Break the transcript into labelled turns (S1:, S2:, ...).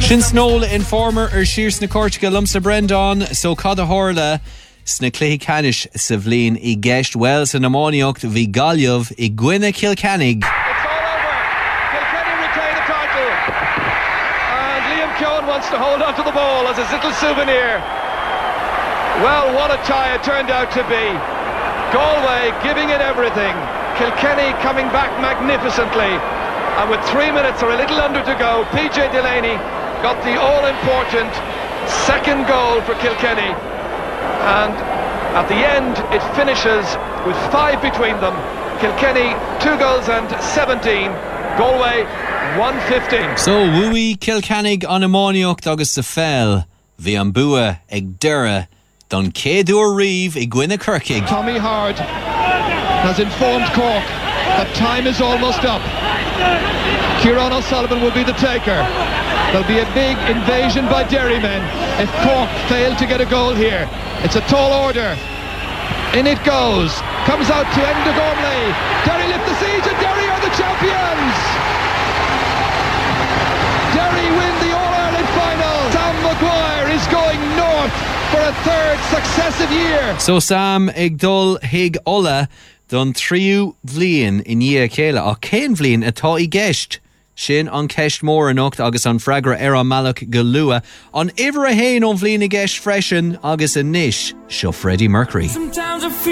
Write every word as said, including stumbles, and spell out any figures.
S1: Sin snóla informer ar siar sna Cortiga lumsa Brendan, so cad a hórla sna Cléigh Canis sa bhliain I gceist well sa namóniocht bhí galliamh I gcuine Kilkennig.
S2: It's all over. Kilkenny retain the title. And Liam Keown wants to hold on to the ball as his little souvenir. Well, what a tie it turned out to be. Galway giving it everything. Kilkenny coming back magnificently. And with three minutes or a little under to go, P J Delaney got the all-important second goal for Kilkenny. And at the end, it finishes with five between them. Kilkenny, two goals and seventeen. Galway, one fifteen.
S1: So, wui Kilkennig an amóniocht agus sa fell. Bhí an bua ag dura don céadúr riomh I gcuine Kirkig.
S2: Tommy Hard has informed Cork that time is almost up. Kieran O'Sullivan will be the taker. There'll be a big invasion by Derrymen if Cork fail to get a goal here. It's a tall order. In it goes. Comes out to Enda Gormley. Derry lift the siege and Derry are the champions. Derry win the All-Ireland final. Sam Maguire is going north for a third successive year.
S1: So Sam ag dul hig ola don tríú bhliain in dhia céile a cén bhliain atá I gceist. Sin an ceist mór anocht agus an freagra ar an malach go lua. An iver a hain on bhliain I gceist freisin agus a nish seo Freddie Mercury.